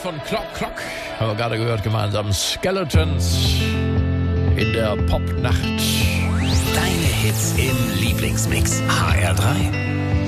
von Clock Clock. Haben wir gerade gehört, gemeinsam Skeletons in der Popnacht. Deine Hits im Lieblingsmix. HR3.